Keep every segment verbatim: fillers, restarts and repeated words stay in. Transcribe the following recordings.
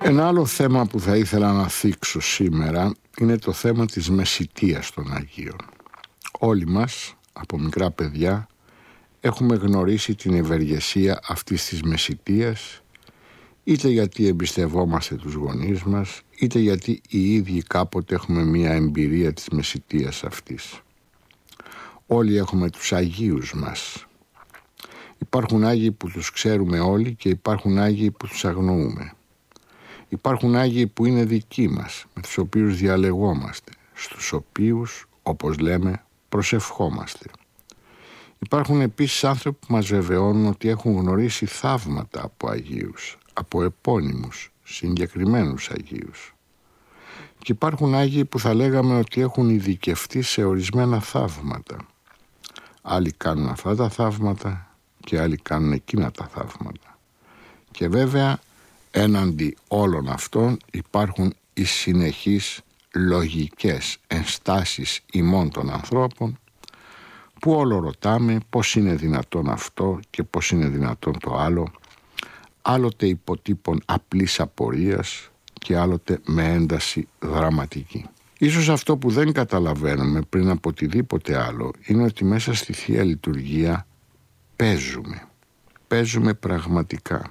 Ένα άλλο θέμα που θα ήθελα να θίξω σήμερα είναι το θέμα της μεσιτείας των Αγίων. Όλοι μας, από μικρά παιδιά, έχουμε γνωρίσει την ευεργεσία αυτής της μεσιτείας, είτε γιατί εμπιστευόμαστε τους γονείς μας, είτε γιατί οι ίδιοι κάποτε έχουμε μία εμπειρία της μεσιτείας αυτής. Όλοι έχουμε τους Αγίους μας. Υπάρχουν Άγιοι που τους ξέρουμε όλοι και υπάρχουν Άγιοι που τους αγνοούμε. Υπάρχουν Άγιοι που είναι δικοί μας, με τους οποίους διαλεγόμαστε, στους οποίους, όπως λέμε, προσευχόμαστε. Υπάρχουν επίσης άνθρωποι που μας βεβαιώνουν ότι έχουν γνωρίσει θαύματα από Αγίους, από επώνυμους, συγκεκριμένους Αγίους. Και υπάρχουν Άγιοι που θα λέγαμε ότι έχουν ειδικευτεί σε ορισμένα θαύματα. Άλλοι κάνουν αυτά τα θαύματα και άλλοι κάνουν εκείνα τα θαύματα. Και βέβαια, έναντι όλων αυτών υπάρχουν οι συνεχείς λογικές ενστάσεις ημών των ανθρώπων, που όλο ρωτάμε πώς είναι δυνατόν αυτό και πώς είναι δυνατόν το άλλο, άλλοτε υποτύπων απλής απορίας και άλλοτε με ένταση δραματική. Ίσως αυτό που δεν καταλαβαίνουμε πριν από οτιδήποτε άλλο είναι ότι μέσα στη Θεία Λειτουργία παίζουμε. Παίζουμε πραγματικά.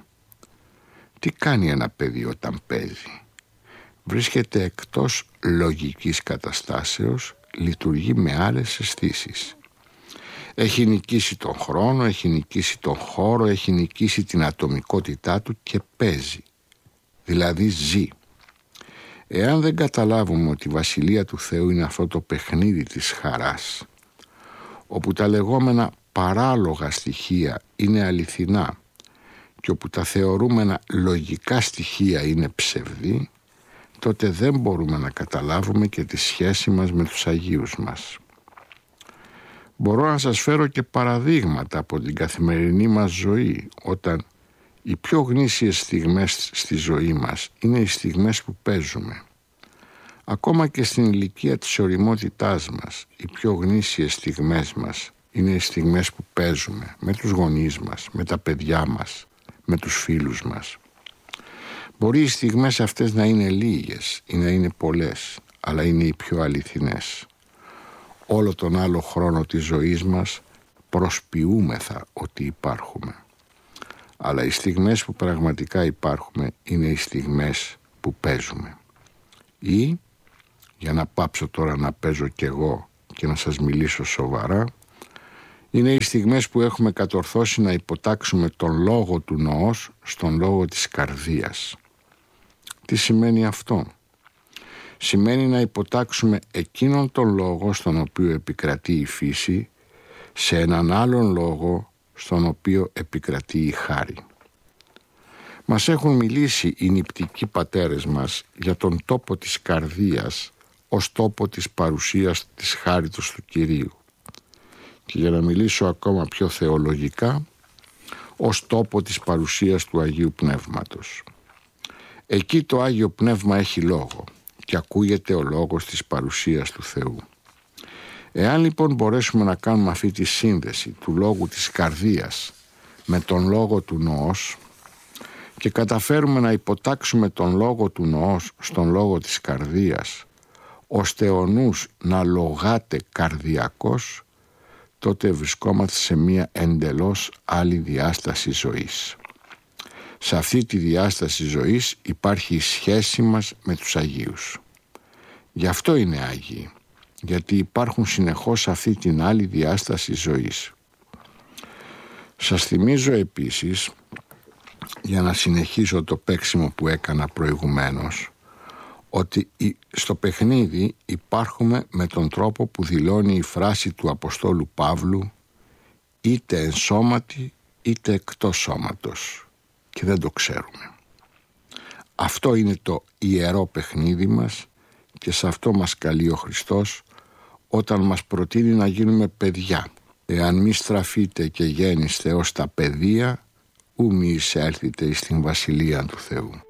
Τι κάνει ένα παιδί όταν παίζει? Βρίσκεται εκτός λογικής καταστάσεως, λειτουργεί με άλλες αισθήσεις. Έχει νικήσει τον χρόνο, έχει νικήσει τον χώρο, έχει νικήσει την ατομικότητά του και παίζει. Δηλαδή ζει. Εάν δεν καταλάβουμε ότι η Βασιλεία του Θεού είναι αυτό το παιχνίδι της χαράς, όπου τα λεγόμενα παράλογα στοιχεία είναι αληθινά και όπου τα θεωρούμενα λογικά στοιχεία είναι ψευδή, τότε δεν μπορούμε να καταλάβουμε και τη σχέση μας με τους Αγίους μας. Μπορώ να σας φέρω και παραδείγματα από την καθημερινή μας ζωή, όταν οι πιο γνήσιες στιγμές στη ζωή μας είναι οι στιγμές που παίζουμε. Ακόμα και στην ηλικία της ωριμότητάς μας, οι πιο γνήσιες στιγμές μας είναι οι στιγμές που παίζουμε με τους γονείς μας, με τα παιδιά μας, με τους φίλους μας. Μπορεί οι στιγμές αυτές να είναι λίγες ή να είναι πολλές, αλλά είναι οι πιο αληθινές. Όλο τον άλλο χρόνο της ζωής μας προσποιούμεθα ότι υπάρχουμε. Αλλά οι στιγμές που πραγματικά υπάρχουμε είναι οι στιγμές που παίζουμε. Ή, για να πάψω τώρα να παίζω κι εγώ και να σας μιλήσω σοβαρά, είναι οι στιγμές που έχουμε κατορθώσει να υποτάξουμε τον λόγο του νοός στον λόγο της καρδίας. Τι σημαίνει αυτό? Σημαίνει να υποτάξουμε εκείνον τον λόγο στον οποίο επικρατεί η φύση σε έναν άλλον λόγο στον οποίο επικρατεί η χάρη. Μας έχουν μιλήσει οι νηπτικοί πατέρες μας για τον τόπο της καρδίας ως τόπο της παρουσίας της χάριτος του Κυρίου. Και για να μιλήσω ακόμα πιο θεολογικά, ως τόπο της παρουσίας του Αγίου Πνεύματος. Εκεί το Άγιο Πνεύμα έχει λόγο και ακούγεται ο λόγος της παρουσίας του Θεού. Εάν λοιπόν μπορέσουμε να κάνουμε αυτή τη σύνδεση του λόγου της καρδίας με τον λόγο του νοός και καταφέρουμε να υποτάξουμε τον λόγο του νοός στον λόγο της καρδίας, ώστε ο νους να λογάται καρδιακός, τότε βρισκόμαστε σε μία εντελώς άλλη διάσταση ζωής. Σε αυτή τη διάσταση ζωής υπάρχει η σχέση μας με τους Αγίους. Γι' αυτό είναι Άγιοι, γιατί υπάρχουν συνεχώς σε αυτή την άλλη διάσταση ζωής. Σας θυμίζω επίσης, για να συνεχίσω το παίξιμο που έκανα προηγουμένως, ότι στο παιχνίδι υπάρχουμε με τον τρόπο που δηλώνει η φράση του Αποστόλου Παύλου, είτε εν σώματι είτε εκτός σώματος, και δεν το ξέρουμε. Αυτό είναι το ιερό παιχνίδι μας και σε αυτό μας καλεί ο Χριστός όταν μας προτείνει να γίνουμε παιδιά. Εάν μη στραφείτε και γέννηστε ως τα παιδεία, ου μη εισέλθετε εις την Βασιλεία του Θεού.